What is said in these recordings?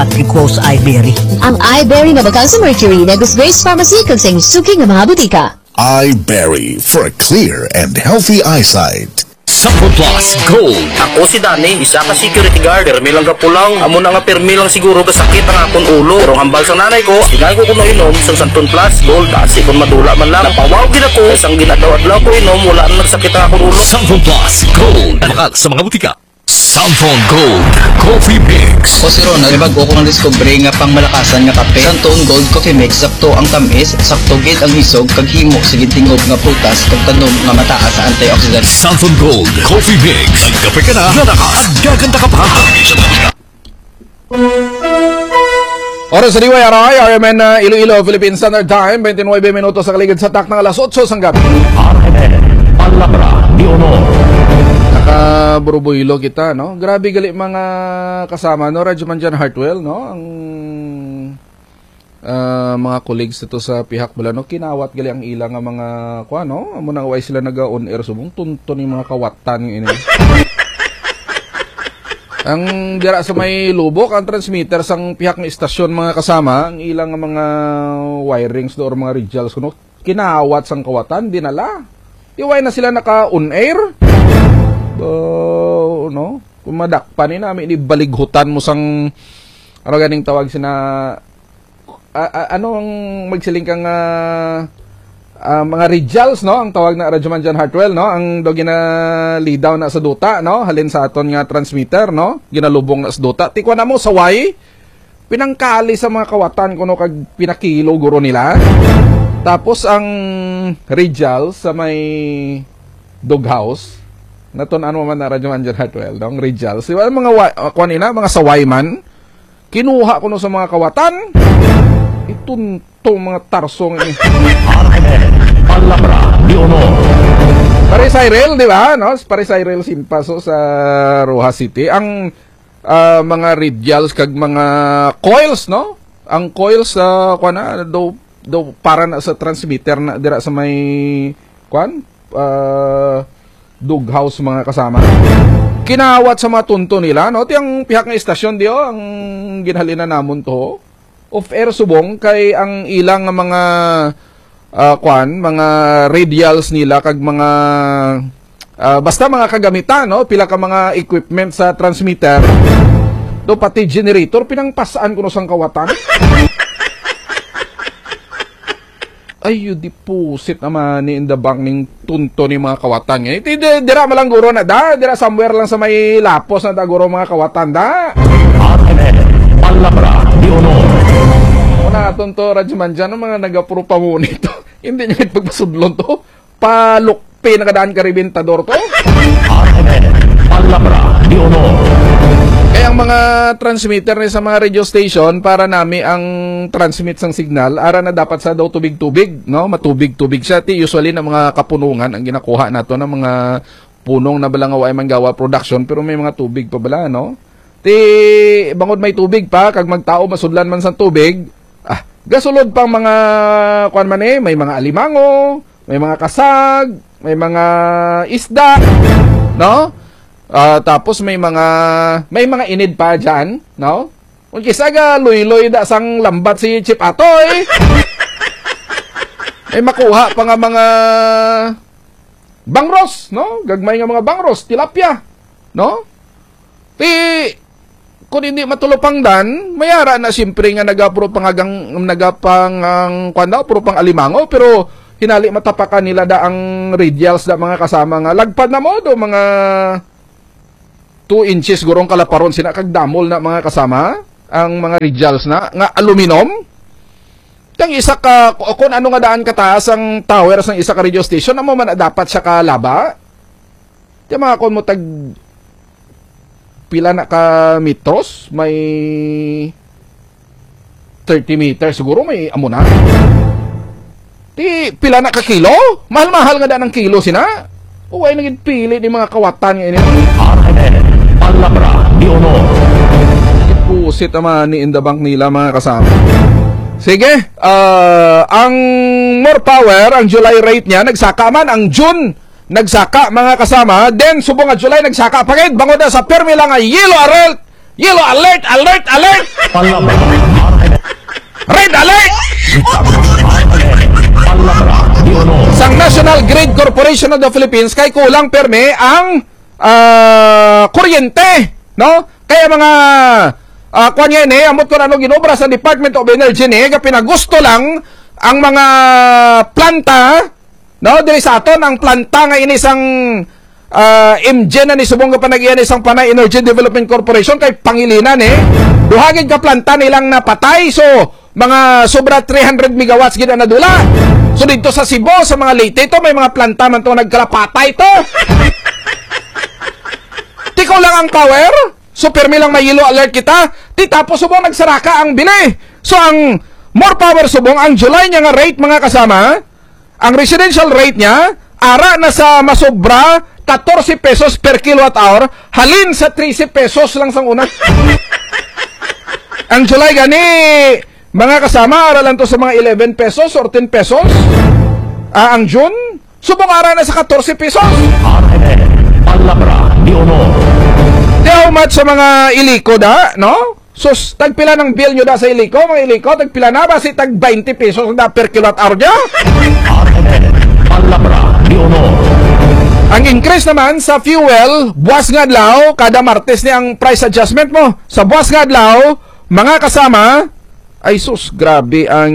equals iBerry. Ang iBerry nga bakal sa Mercury na Grace Pharmacy kag sa suki nga mga butika. iBerry for a clear and healthy eyesight. Sampo Plus Gold. Ako si Dani, isa ka security guard. Permi lang ka pulang. Amo na nga permi lang siguro kasakit ang akong ulo. Pero hambal sa nanay ko, ingay ko kuno inom sa Santon Plus Gold. Asi kung madula man lang. Napawaw gina ko. Isang ginadawad-law ko inom, wala na nagsakit ang akong ulo. Sampo Plus Gold. Bakal sa mga butika. Samphone Gold Coffee Mix. O si Ronald, may bago ko ng discovery nga pang malakasan nga kape. Santon Gold Coffee Mix, sakto ang tamis, sakto gid ang hisog, kag himo sige tingog nga prutas, kag tanom nga mataas sa antioxidant. Samphone Gold Coffee Mix. Nagkape ka na, nanakas, gaganda ka pa. Oras sa DYRI, RMN Iloilo, Philippine Standard Time, 29 minutos sa kaligid sa tak ng alas 8 sang gabi. RMN Palabra di Honor. Nakaburubuilo kita, no? Grabe gali mga kasama, no? Radyo man dyan Hartwell, no? Ang mga colleagues ito sa pihak bala, no? Kinawat gali ang ilang nga mga kwa, no? Amo nang way sila naga-on air subong tunto ni mga kawatan ng ini. Ang dira sa may lubok, ang transmitter sang pihak ng istasyon mga kasama, ang ilang nga mga wirings do or mga regionals kuno, kinawat sang kawatan, dinala. Iway na sila naka-on air. No? Kung madakpan ni namin, ibalighutan mo sang ano ganing tawag sina ano ang magsiling kang mga regionals, no? Ang tawag na Radyo man dyan Hartwell, no? Ang do ginalidaw na sa duta, no? Halin sa aton nga transmitter, no? Ginalubong na sa duta. Tikwa na mo sa way, pinangkali sa mga kawatan kuno kag pinakilo guro nila. Tapos ang regionals sa may doghouse, naton ano man na Radyo man dyan Hartwell, no? Ang regionals. Diba, mga kanina, mga sawayman, kinuha kuno sa mga kawatan, ituntong mga tarsong ini. Palabra di Honor. Pare Cyril, di ba? No? Pare Cyril Simpaso sa Rojas City. Ang mga radials kag mga coils, no? Ang coils sa do para na sa transmitter na dira sa may doghouse mga kasama. Kinawat sa mga tunto nila, no? Tiyang pihak ng istasyon diyo ang ginhalina namon to. Off air subong kay ang ilang mga mga radials nila kag mga basta mga kagamitan, no? Pila ka mga equipment sa transmitter. Do pati generator pinangpasaan kuno sang kawatan. Ay, di pusit naman ni in the bank ning tunto ni mga kawatan. Dira malang guro na da, dira somewhere lang sa may lapos na da guro mga kawatan da. Palabra di Honor. Una tunto Radyo man dyan, ang mga nagapuro pa mo nito. Hindi niya pagpasudlon to. Palukpi na kadaan karibintador to. Palabra di Honor. Kaya ang mga transmitter ni sa mga radio station para nami ang transmit sang signal, ara na dapat sa daw tubig-tubig, no? Matubig-tubig siya. Usually na mga kapunungan ang ginakuha nato ng mga punong na balang away manggawa production, pero may mga tubig pa bala, no? Bangod may tubig pa, kag magtao masudlan man sa tubig, gasulod pang mga may mga alimango, may mga kasag, may mga isda, no? Tapos may mga inid pa dyan, no? Kung kisaga, luy-luy da sang lambat si Chip Atoy. May makuha pa nga mga bangros, no? Gagmay nga mga bangros, tilapia, no? Kung hindi matulopang dan, mayara na siyempre nga nagapuro pang puro pang alimango, pero hinali matapakan nila da ang radials da mga kasama nga lagpad na mo do mga 2 inches gurong kalaparon sina kag damol na mga kasama ang mga radials na nga aluminum. Tang isa ka kung ano nga daan kataas ang tower ng isa ka radio station amo man dapat siya ka laba. Di mga kon mo tag pila na ka metros, may 30 meters siguro may amo na. Pila na ka kilo? Mahal-mahal nga daan ang kilo sina. Uway naging pili ni mga kawatan nga ini. Palabra di Honor. Pusit naman ni in the bank nila mga kasama. Sige, ang more power, ang July rate niya, nagsaka man, ang June, nagsaka mga kasama, then subong nga July, nagsaka pagayit, bango na sa permi lang nga yellow alert, Yellow alert, alert, alert! Red alert! Sang National Grid Corporation of the Philippines kay kulang perme ang kuryente, no? Kaya mga kuan yan amot ko na ginobra sa Department of Energy pinagusto lang ang mga planta, no? Dili sa aton ang planta nga inisang MGen na ni subong ka panagyan isang Panay Energy Development Corporation kay pangilinan duhagid ka planta nilang napatay, so mga sobra 300 megawatts gid na dula. So dito sa Cebu sa mga Leyte ito may mga planta man to nagkalapatay to. Tikaw lang ang power, so permi lang may yellow alert kita, tapos subong nagsaraka ang bili. So ang more power subong ang July niya nga rate mga kasama, ang residential rate niya ara na sa masobra 14 pesos per kilowatt hour, halin sa 13 pesos lang sang una. Ang July gani mga kasama ara lang to sa mga 11 pesos or 10 pesos. Ang June subong ara na sa 14 pesos. Palabra di honor. Di how much sa mga iliko da, no? So tagpila ng bill nyo da sa iliko, mga iliko tagpila na ba si tag 20 pesos na per kilowatt hour niya? Palabra di honor. Ang increase naman sa fuel, buwas nga adlaw, kada Martes ni ang price adjustment mo. Sa buwas nga adlaw, mga kasama, ay sus, grabe ang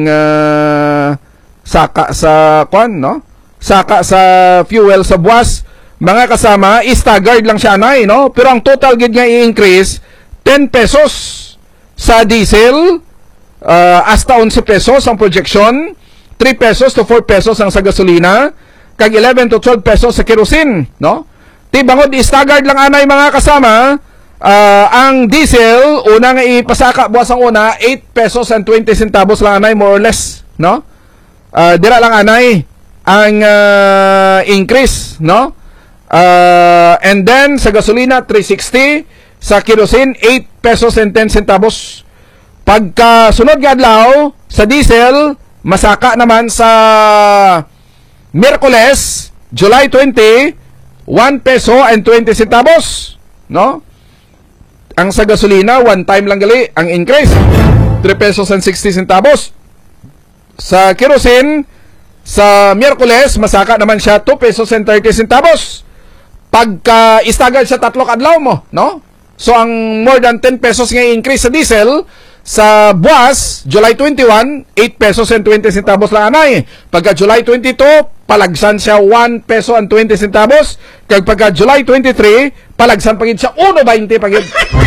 saka sa kwan, no? Saka sa fuel sa buwas, mga kasama, staggered lang siya na, no? Pero ang total gid nga i-increase, 10 pesos sa diesel, hasta 11 pesos ang projection, 3 pesos to 4 pesos ang sa gasolina, kag 11 to 12 pesos sa kerosene, no? Bangod i-staggered lang anay mga kasama, ang diesel una nga ipasaka buwas ang una 8 pesos and 20 centavos lang anay more or less, no? Dira lang anay ang increase, no? And then sa gasolina 360, sa kerosene 8 pesos and 10 centavos. Pagka sunod nga adlaw sa diesel masaka naman sa Miyerkules, July 20, 1 peso and 20 centavos, no? Ang sa gasolina, one time lang gali ang increase, 3 pesos and 60 centavos. Sa kerosene, sa Miyerkules, masaka naman siya 2 pesos and 30 centavos. Pagka istagad sa tatlong adlaw mo, no? So ang more than 10 pesos nga increase sa diesel, sa buwas, July 21, 8 pesos and 20 centavos lang anay. Pagka July 22, palagsan siya 1 peso and 20 centavos. Kag pagka July 23, palagsan pagid siya 1.20 pagid.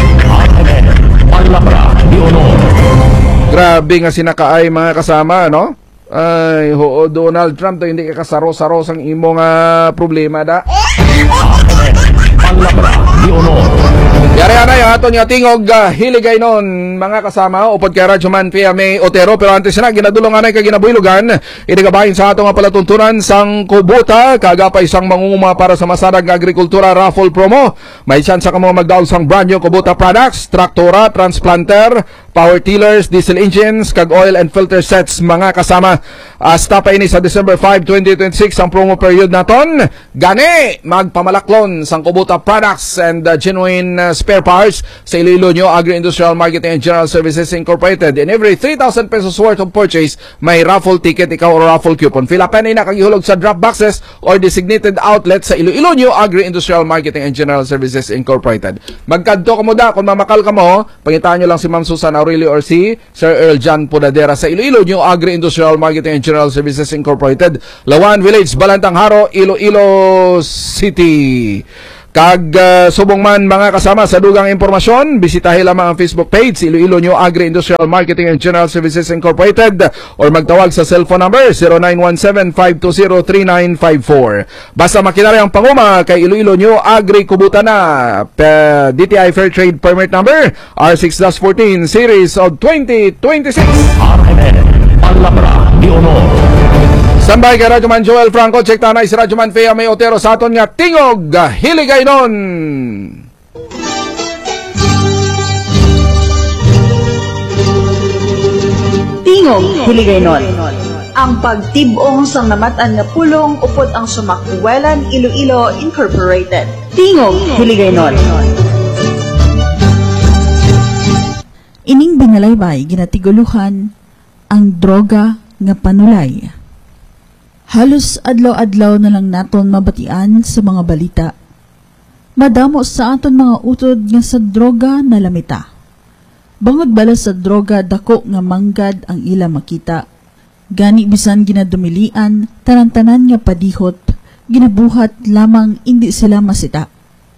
Palabra di honor. Grabe nga sinakaay mga kasama, no? Ay, ho, Donald Trump to hindi ka kasaro-saro sang imong problema da. Palabra di honor. Yari anay ang ato niya tingog hiligay nun mga kasama upod kay Radyo Man Pia May Otero. Pero antes na ginadulong anay kaginabuilugan inigabahin sa ato nga palatuntunan sang Kubota kagapay sang mangunguma para sa masanag nga agrikultura raffle promo. May chance ka mo magdaog sang brand new Kubota products, traktora, transplanter, power tillers, diesel engines, kag oil and filter sets mga kasama. Hasta pa ini sa December 5, 2026 ang promo period naton. Gani magpamalaklon sang Kubota products and genuine spare parts sa Iloilo New Agri-Industrial Marketing and General Services Incorporated. In every 3,000 pesos worth of purchase, may raffle ticket ikaw or raffle coupon. Fill up na kagihulog sa drop boxes or designated outlet sa Iloilo New Agri-Industrial Marketing and General Services Incorporated. Magkadto ka mo da, kung mamakal ka mo, pangitaan nyo lang si Ma'am Susan Aurelio or si Sir Earl John Podadera sa Iloilo New Agri-Industrial Marketing and General Services Incorporated, Lawan Village, Balantang Haro, Iloilo City. Kag subong man mga kasama sa dugang impormasyon, bisitahin lamang ang Facebook page Iloilo New Agri-Industrial Marketing and General Services Incorporated or magtawag sa cellphone number 0917-520-3954. Basta makinari ang panguma kay Iloilo New Agri Kubota na DTI Fair Trade Permit number R6-14 Series of 2026. RMN Palabra di honor. Standby kay Radyo Man Joel Franco. Check tanay si Radyo Man Fea May Otero sa aton nga tingog hiligay nun. Tingog hiligay nun. Ang pagtibong sang namatan nga pulong upod ang Sumakbuelan Iloilo Incorporated. Tingog hiligay nun. Ining binalaybay ginatiguluhan ang droga nga panulay. Halos adlaw-adlaw na lang naton mabatian sa mga balita. Madamo sa aton mga utod nga sa droga na lamita. Bangod bala sa droga dako nga manggad ang ila makita. Gani bisan ginadumilian, tanan-tanan nga padihot, ginabuhat lamang hindi sila masita.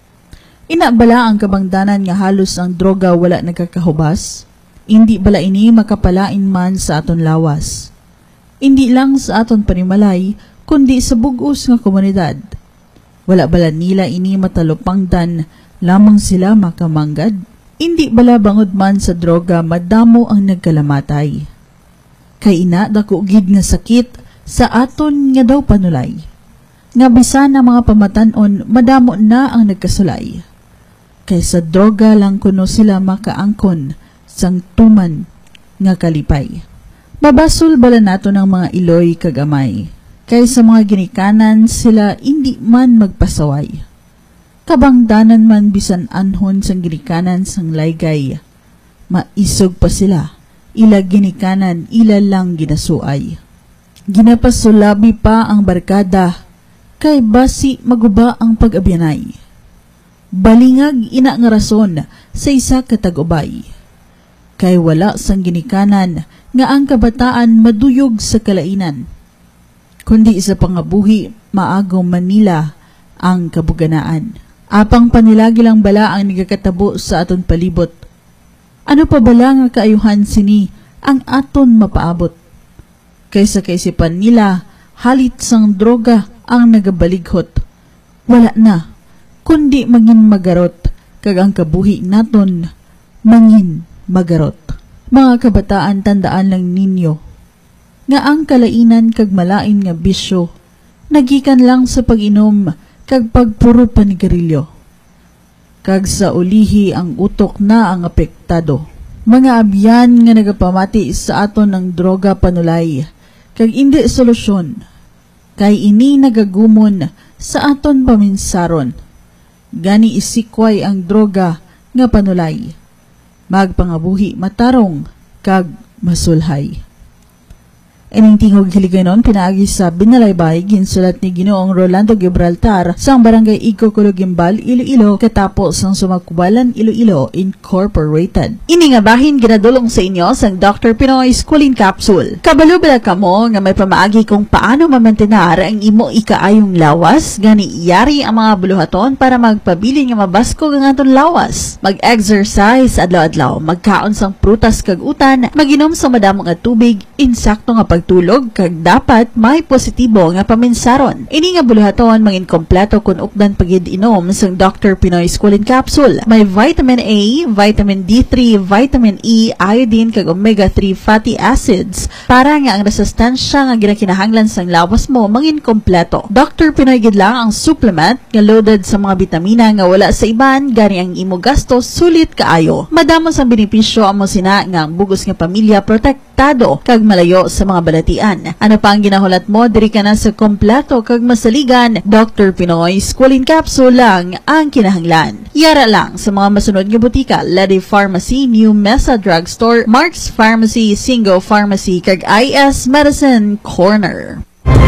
Ina bala ang kabangdanan nga halos ang droga wala nagkakahubas? Hindi bala ini makapalain man sa aton lawas. Hindi lang sa aton panimalay, kundi sa bugos nga komunidad. Wala bala nila ini matalupangdan, lamang sila makamanggad. Hindi bala bangod man sa droga madamo ang nagkalamatay. Kay ina dako gid nga sakit sa aton nga daw panulay. Nga bisan ang mga pamatanon madamo na ang nagkasulay. Kay sa droga lang kuno sila makaangkon sang tuman nga kalipay. Babasol bala nato ng mga iloy kagamay. Kay sa mga ginikanan sila hindi man magpasaway. Kabangdanan man bisan anhon sang ginikanan sang laygay. Maisog pa sila, ila ginikanan, ila lang ginasuay. Ginapasulabi pa ang barkada, kay basi maguba ang pag-abyanay. Balingag ina nga rason sa isa katagubay. Kay wala sang ginikanan nga ang kabataan maduyog sa kalainan. Kundi sa pangabuhi maagaw Manila ang kabuganaan. Apang panilagi lang bala ang nagakatabo sa aton palibot. Ano pa bala nga kaayuhan sini ang aton mapaabot? Kaysa kaisipan nila halit sang droga ang nagabalighot. Wala na, kundi mangin magarot, kag ang kabuhi naton mangin magarot. Mga kabataan, tandaan lang ninyo, nga ang kalainan kag malain nga bisyo, nagikan lang sa pag-inom kag pagpuro panigarilyo. Kag sa ulihi ang utok na ang apektado. Mga abyan nga nagapamati sa aton ng droga panulay, kag indi solusyon, kay ini nagagumon sa aton paminsaron. Gani isikway ang droga nga panulay. Magpangabuhi matarong kag masulhay. Ining tingog hiligaynon pinaagi sa binalaybay ginsulat ni Ginoong Rolando Gibraltar sang Barangay Igcoculo Gimbal, Iloilo katapos sang Sumakubalan, Iloilo Incorporated. Ini nga bahin ginadulong sa inyo sang Dr. Pinoy Schooling Capsule. Kabalo bala kamo nga may pamaagi kung paano mamantenar ang imo ikaayong lawas, gani iyari ang mga buluhaton para magpabilin nga mabasko ang aton lawas. Mag-exercise adlaw-adlaw, magkaon sang prutas kag utan, maginom sa madamo nga tubig, insakto nga pagtulog kag dapat may positibo nga paminsaron. Ini nga buluhaton mangin kompleto kun ukdan pagid inom sang Dr. Pinoy Schooling Capsule. May vitamin A, vitamin D3, vitamin E, iodine kag omega-3 fatty acids para nga ang resistensya nga ginakinahanglan sang lawas mo mangin kompleto. Dr. Pinoy gid lang ang supplement nga loaded sa mga bitamina nga wala sa iban, gani ang imo gasto sulit kaayo. Madamo sang benepisyo amo sina nga ang bugos nga pamilya protektado kag malayo sa mga balatian. Ano pa ang ginahulat mo? Diri ka na sa kompleto kag masaligan. Dr. Pinoy Schooling Capsule lang ang kinahanglan. Yara lang sa mga masunod nga butika: Lady Pharmacy, New Mesa Drugstore, Mark's Pharmacy, Singo Pharmacy, kag IS Medicine Corner.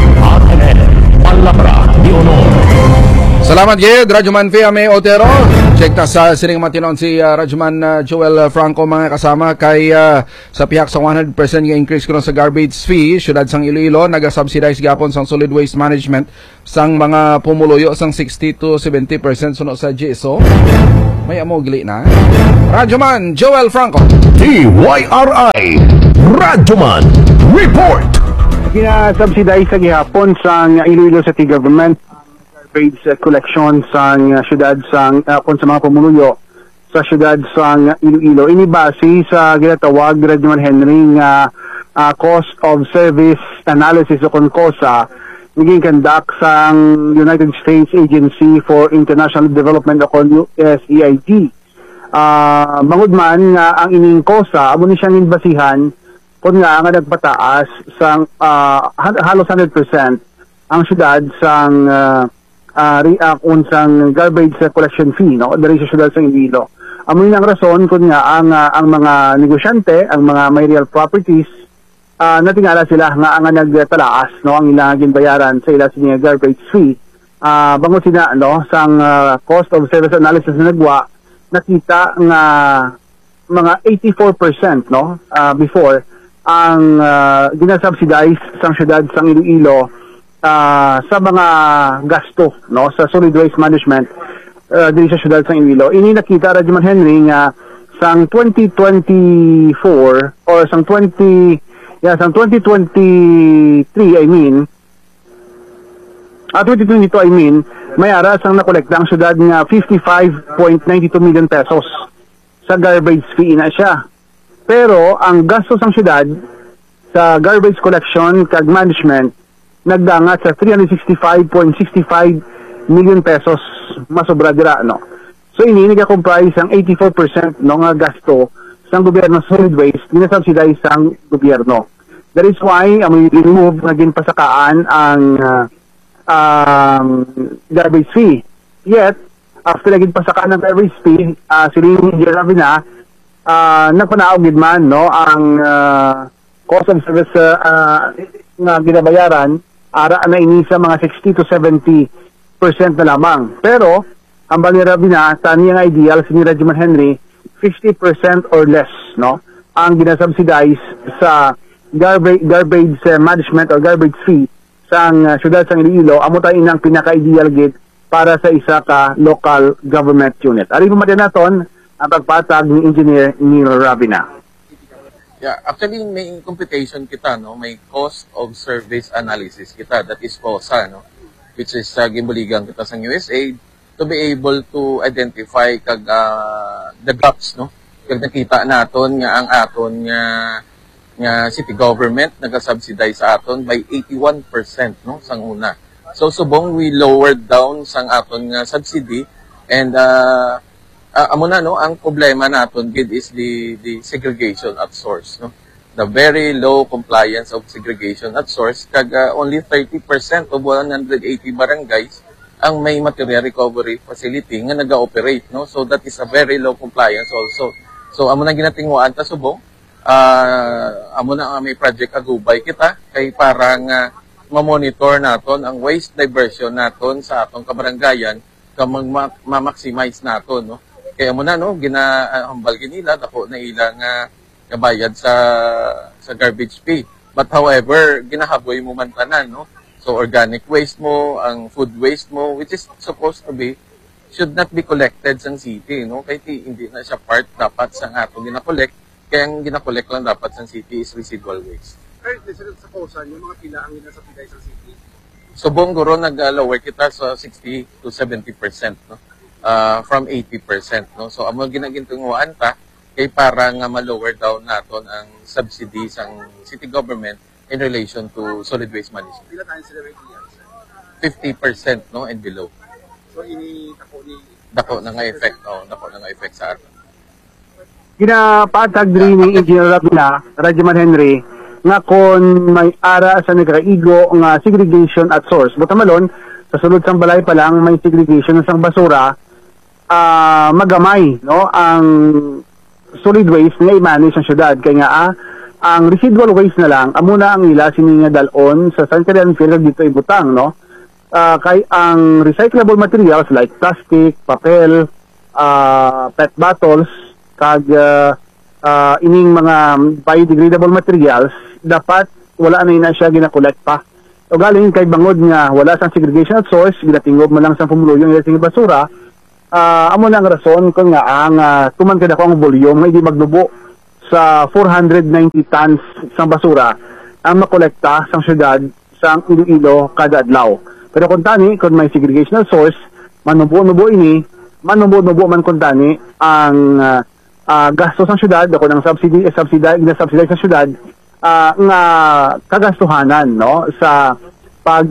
Salamat gid Radyoman Fiame Otero. Check ta sa sining matinon si Radyoman Joel Franco mga kasama kay sa pihak sa 100% nga increase kuno sa garbage fee syudad sang Iloilo naga-subsidize gyapon sang solid waste management sang mga pumuluyo sang 60 to 70% suno sa GSO. May amo gili na. Radyoman Joel Franco. TYRI Radyoman Report. Gina-subsidize sa gihapon sang Iloilo City Government garbage collection sang syudad sang kung sa mga pamuluyo sa syudad sang Iloilo. Ini base sa ginatawag Radyoman Henry nga cost of service analysis o COSA naging conduct sang United States Agency for International Development o USAID. Bangod man nga ang ining COSA amo ni siyang inbasihan kung nga nagpataas sang halos 100% ang syudad sang unsang garbage collection fee, no? Dari sa syudad sang Iloilo. amo ang rason kun nga ang mga negosyante, ang mga may real properties natingala sila nga ang nagtalaas no ang ilang ginbayaran sa ila sining garbage fee. Bango sina no sang cost of service analysis na nagwa, nakita nga mga 84% no before ang ginasubsidize sang syudad sang Iloilo sa mga gasto no sa solid waste management diri sa syudad sang Iloilo. Ini nakita ra man Henry nga sang 2024 or sang 2023 I mean 2022 I mean may ara sang nakolekta ang syudad nga 55.92 million pesos sa garbage fee na siya. Pero ang gasto sang syudad sa garbage collection kag management nagdangat sa 365.65 million pesos masobra dira no. So ini nagakomprise ang 84% no nga gasto sang gobyerno sa solid waste ginasubsidize sang gobyerno. That is why amoy remove nga ginpasakaan ang garbage fee. Yet after naging pasakaan ng garbage fee, siling Ravina nagpanaog gid man no ang cost of service nga ginabayaran ara na ini sa mga 60 to 70% na lamang. Pero ang bali Ravina tani ang ideal si Rajiman Henry 50% or less no ang ginasubsidize sa garbage management or garbage fee sang syudad sang Iloilo. Amo tayo inang pinaka-ideal gid para sa isa ka local government unit. Ari pumati naton ang pagpatag ni Engineer Neil Ravina. Yeah, actually may computation kita no, may cost of service analysis kita, that is COSA no, which is gimbuligan kita sa USAID to be able to identify kag the gaps no. Kag nakita naton nga ang aton nga city government naga-subsidize sa aton by 81% no sang una. So subong we lowered down sang aton nga subsidy and amo na no ang problema naton gid is the segregation at source no. The very low compliance of segregation at source kag only 30% of 180 barangays ang may material recovery facility nga naga-operate no. So that is a very low compliance also. So amo na ginatingwaan ta subong amo na may project agubay kita kay parang ma-monitor naton ang waste diversion naton sa atong kabarangayan ka ma-maximize naton no. Kaya mo na no ginahambal ginila dako na ilang kabayad sa garbage fee. But however, ginahaboy mo man tanan no. So organic waste mo, ang food waste mo which is supposed to be should not be collected sa city no. Kay hindi na siya part dapat sa atong gina-collect. Kaya ang gina-collect lang dapat sa city is residual waste. Kahit sa COSA, yung mga pila ang ginasubsidize sa city? Subong guro nag-lower kita sa 60 to 70% no? From 80%. No? So amo ginagintunguan ta kay para nga ma-lower down naton ang subsidy sa city government in relation to solid waste management. Pila tayo sila may iyan? 50% no and below. So ini dako na nga effect sa aton. Ginapatag diri ni Engineer Ravina, Rajiman Henry, nga kon may ara sa nagkaigo nga segregation at source. Butamalon, sa sulod sang balay pa lang may segregation sang basura, magamay no ang solid waste nga i-manage ang syudad. Kaya nga ang residual waste na lang, amo na ang ila sininga dalon sa sanitary landfill dito ibutang no. Kay ang recyclable materials like plastic, papel, PET bottles, kag ining mga biodegradable materials dapat wala na siya gina-collect pa. O galing kay bangod nga wala sang segregation at source, ginatingob man lang sang pumuluyong ila sing basura. Amo na ang rason kung nga ang tuman kada ko ang volume may di magdubo sa 490 tons sang basura ang makolekta sang syudad sang Iloilo kada adlaw. Pero kung tani kung may segregation at source, manubo-nubo man kung tani ang gastos ng syudad ako ng subsidize sa syudad nga kagastuhanan no sa pag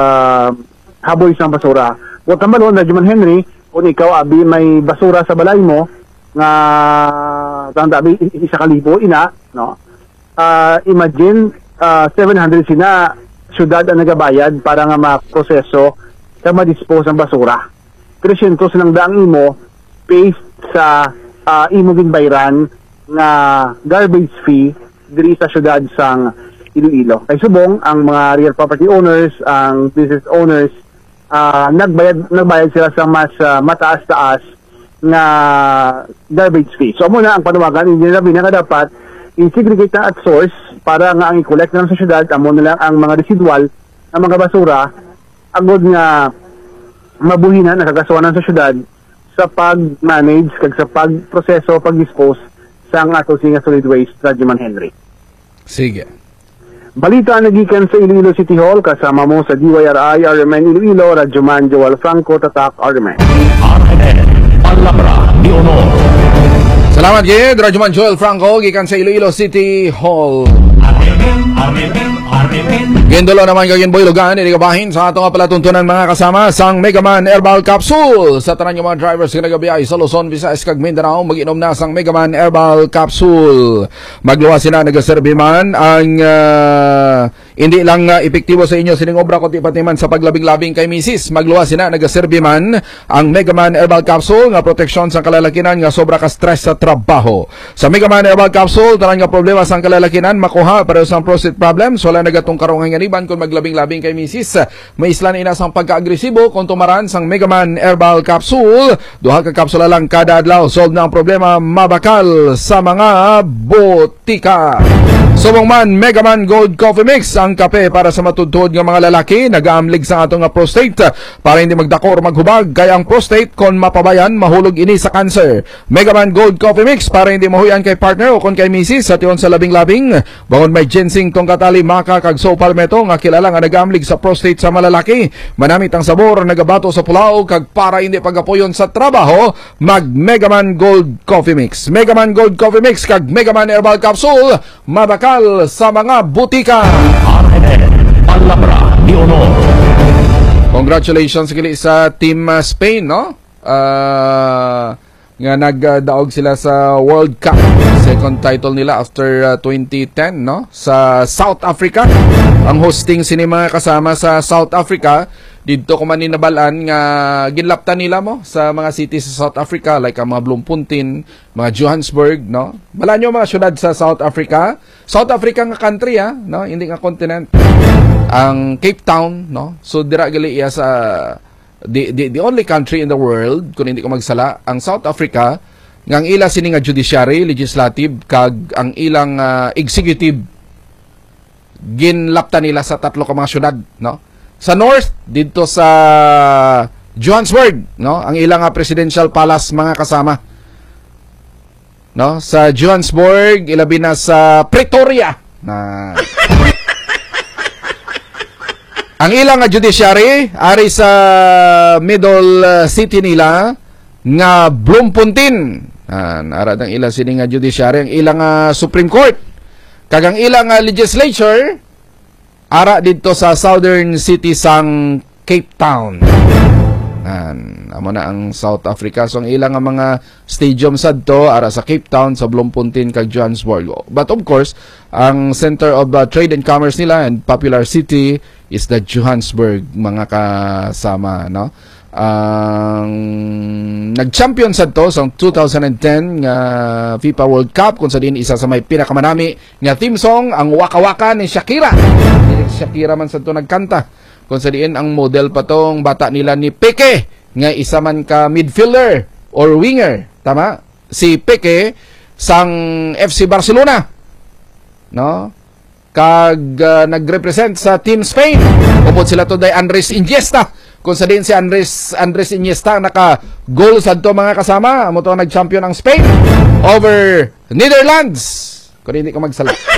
haboy sa basura. Wa tambalon na Rajiman Henry kung ikaw abi may basura sa balay mo nga tandabi isa ka libo ina no. Imagine 700 sina syudad ang nagabayad para nga maproseso sa ma-dispose ang basura. 300 silang daang imo based sa imuging bayran nga garbage fee diri sa syudad sang Iloilo. Kay subong ang mga real property owners, ang business owners, nagbayad sila sa mas mataas-taas na garbage fee. So muna ang panawagan, hindi na nga dapat i-segregate na at source para nga ang i-collect na lang sa syudad, amo na lang ang mga residual na mga basura agod nga mabuhinan, nakagasawanan sa syudad sa pag-manage kag sa pag-proseso, pag-dispose sa ang ato singa solid waste sa Rajuman Henry. Sige. Balita nagikan sa Iloilo City Hall kasama mo sa DYRI RMN Iloilo, Rajuman Joel Franco, Tatak RMN. Palabra ni Honor. Salamat gid, Rajuman Joel Franco gikan sa Iloilo City Hall. Gendolo naman kagin boy lugan ini kabahin sa ato nga palatuntunan mga kasama sang Megaman Herbal Capsule sa tanan nga mga drivers nga nagabiyay sa Luzon, Visayas kag Mindanao mag-inom na sang Megaman Herbal Capsule. Magluwas sina nagaserbi man ang hindi lang epektibo sa inyo sining obra kundi pati man sa paglabing-labing kay misis. Magluwas sina nagaserbi man ang Megaman Herbal Capsule nga proteksyon sa kalalakinan nga sobra ka stress sa trabaho. Sa Megaman Herbal Capsule tanan nga problema sang kalalakinan makuha pareho sang prostate problems, wala nagatong karong iban kung maglabing-labing kay misis. May islan ina sang pagka-agresibo kung tumaran sang Megaman Herbal Capsule. Duha ka kapsula lang kada adlaw. Solve na ang problema mabakal sa mga botika. Subong man Megaman Gold Coffee Mix, ang kape para sa matudtod nga mga lalaki nagaamlig sa atong nga prostate para hindi magdako or maghubag kay ang prostate kon mapabayan mahulog ini sa cancer. Megaman Gold Coffee Mix para hindi mahuyan kay partner o kon kay misis sa tion sa labing-labing. Bangon may ginseng tong katali maka kag so palmetto nga kilala nga nagaamlig sa prostate sa malalaki. Manamit ang sabor, nagabato sa pulao kag para hindi pagapuyon sa trabaho, mag Megaman Gold Coffee Mix. Megaman Gold Coffee Mix kag Megaman Herbal Capsule mabakal sa mga butika. Palabra ni Honor. Congratulations kili sa Team Spain, no? Nga nagdaog sila sa World Cup. Second title nila after 2010, no? Sa South Africa. Ang hosting sini mga kasama sa South Africa. Dito ko man ninabalaan nga ginlaptan nila mo sa mga cities sa South Africa like ang mga Bloemfontein, mga Johannesburg, no? Bala nyo mga syudad sa South Africa. South Africa nga country, no? Hindi nga continent. Ang Cape Town, no? So dira gali iya sa the only country in the world kung hindi ko magsala, ang South Africa nga ang ila sini nga judiciary, legislative kag ang ilang executive ginlaptan nila sa tatlo ka mga syudad, no? Sa north dito sa Johannesburg, no? Ang ilang presidential palace mga kasama, no? Sa Johannesburg ilabi na sa Pretoria na ang ilang judiciary ari sa middle city nila nga Bloemfontein. Arad ang ilang sini nga judiciary, ang ilang Supreme Court kag ang ilang legislature ara dito sa southern city sang Cape Town. Amo na ang South Africa. So ang ilang mga stadium sadto ara sa Cape Town, sa Bloemfontein kag Johannesburg. But of course, ang center of trade and commerce nila and popular city is the Johannesburg mga kasama, no? Ang nag-champion sadto sa 2010 nga FIFA World Cup kung sa din isa sa may pinakamanami nga theme song ang Waka Waka ni Shakira. Shakira man sadto nagkanta. Kung sa diin ang model pa tong bata nila ni Pique nga isa man ka midfielder or winger, tama? Si Pique sang FC Barcelona, no? Kag nagrepresent sa Team Spain. Upod sila to day Andres Iniesta. Kung sa din si Andres Iniesta naka-goal sadto mga kasama, amo to nag-champion ang Spain over Netherlands. Kung hindi ko magsala.